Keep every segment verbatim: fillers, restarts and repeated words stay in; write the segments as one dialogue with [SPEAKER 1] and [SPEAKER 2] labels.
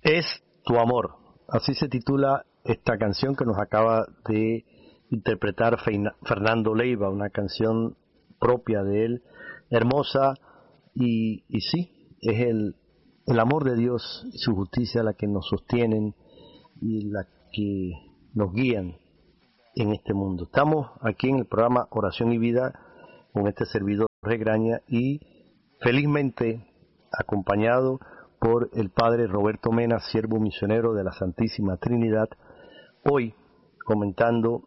[SPEAKER 1] Es tu amor. Así se titula esta canción que nos acaba de interpretar Fernando Leiva, una canción propia de él, hermosa, y, y sí, es el, el amor de Dios y su justicia la que nos sostienen y la que nos guían en este mundo. Estamos aquí en el programa Oración y Vida con este servidor Regraña y felizmente acompañado por el Padre Roberto Mena, siervo misionero de la Santísima Trinidad, hoy comentando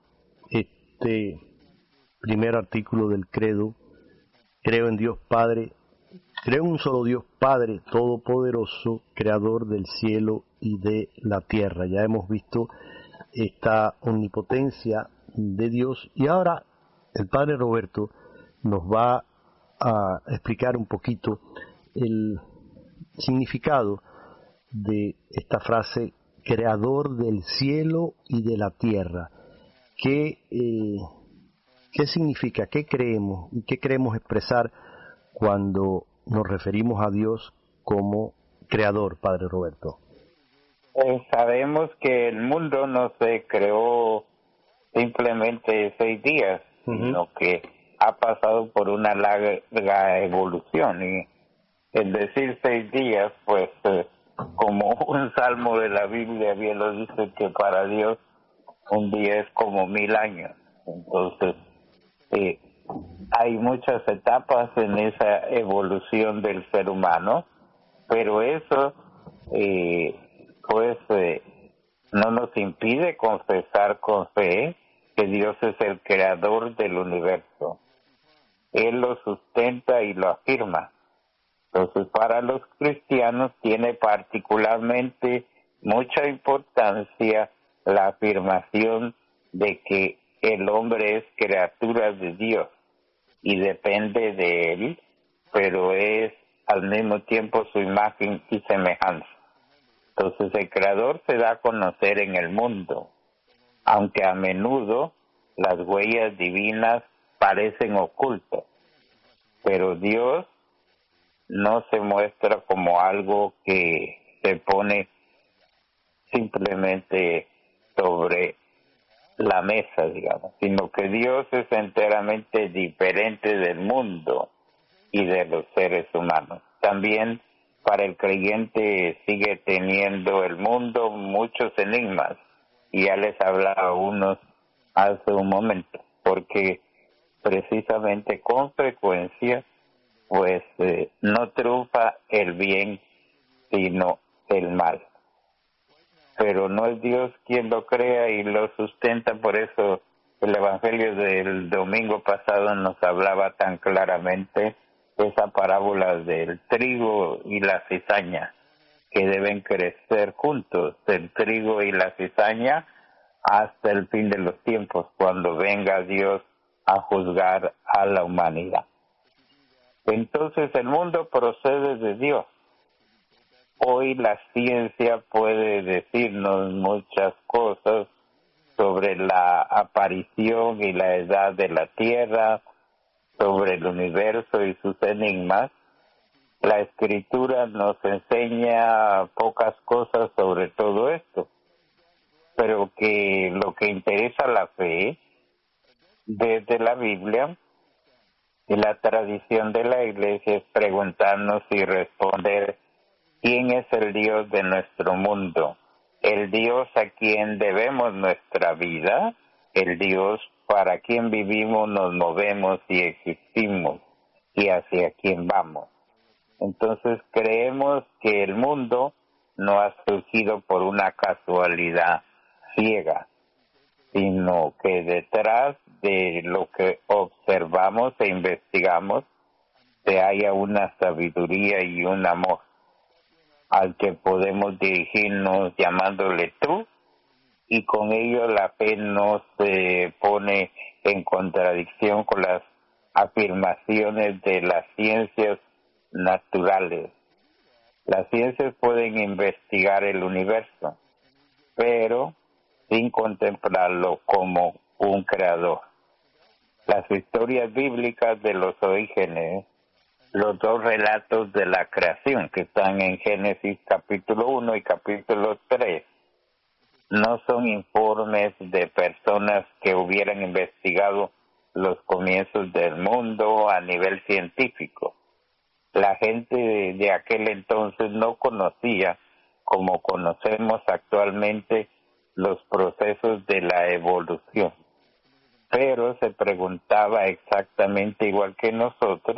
[SPEAKER 1] este primer artículo del credo: creo en Dios Padre, creo en un solo Dios Padre Todopoderoso, Creador del cielo y de la tierra. Ya hemos visto esta omnipotencia de Dios y ahora el Padre Roberto nos va a explicar un poquito el significado de esta frase, creador del cielo y de la tierra. ¿Qué, eh, qué significa? ¿Qué creemos? ¿Y qué queremos expresar cuando nos referimos a Dios como creador, Padre Roberto?
[SPEAKER 2] Pues sabemos que el mundo no se creó simplemente seis días, uh-huh. sino que ha pasado por una larga evolución, y el decir seis días, pues eh, como un salmo de la Biblia bien lo dice, que para Dios un día es como mil años. Entonces eh, hay muchas etapas en esa evolución del ser humano, pero eso eh, pues eh, no nos impide confesar con fe que Dios es el creador del universo. Él lo sustenta y lo afirma. Entonces, para los cristianos tiene particularmente mucha importancia la afirmación de que el hombre es criatura de Dios y depende de él, pero es al mismo tiempo su imagen y semejanza. Entonces, el creador se da a conocer en el mundo, aunque a menudo las huellas divinas parecen ocultas, pero Dios no se muestra como algo que se pone simplemente sobre la mesa, digamos, sino que Dios es enteramente diferente del mundo y de los seres humanos. También para el creyente sigue teniendo el mundo muchos enigmas, y ya les hablaba unos hace un momento, porque precisamente con frecuencia pues eh, no triunfa el bien, sino el mal. Pero no es Dios quien lo crea y lo sustenta. Por eso el Evangelio del domingo pasado nos hablaba tan claramente esa parábola del trigo y la cizaña, que deben crecer juntos, el trigo y la cizaña, hasta el fin de los tiempos, cuando venga Dios a juzgar a la humanidad. Entonces el mundo procede de Dios. Hoy la ciencia puede decirnos muchas cosas sobre la aparición y la edad de la Tierra, sobre el universo y sus enigmas. La Escritura nos enseña pocas cosas sobre todo esto, pero que lo que interesa a la fe desde la Biblia y la tradición de la Iglesia es preguntarnos y responder: ¿quién es el Dios de nuestro mundo? ¿El Dios a quien debemos nuestra vida? ¿El Dios para quien vivimos, nos movemos y existimos? ¿Y hacia quién vamos? Entonces creemos que el mundo no ha surgido por una casualidad ciega, sino que detrás de lo que observamos e investigamos se halla una sabiduría y un amor al que podemos dirigirnos llamándole tú, y con ello la fe no se pone en contradicción con las afirmaciones de las ciencias naturales. Las ciencias pueden investigar el universo, pero sin contemplarlo como un creador. Las historias bíblicas de los orígenes los dos relatos de la creación que están en Génesis capítulo uno y capítulo tres. No son informes de personas que hubieran investigado los comienzos del mundo a nivel científico. La gente de, de aquel entonces no conocía, como conocemos actualmente, los procesos de la evolución, pero se preguntaba exactamente igual que nosotros